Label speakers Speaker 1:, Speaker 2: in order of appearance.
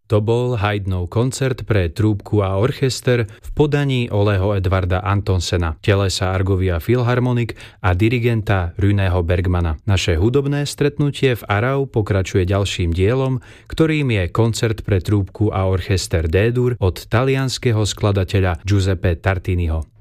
Speaker 1: To bol Haydnov koncert pre trúbku a orchester v podaní Oleho Edvarda Antonsena, telesa Argovia Philharmonic a dirigenta Reného Bergmana. Naše hudobné stretnutie v Arau pokračuje ďalším dielom, ktorým je koncert pre trúbku a orchester D-dur od talianskeho skladateľa Giuseppe Tartiniho.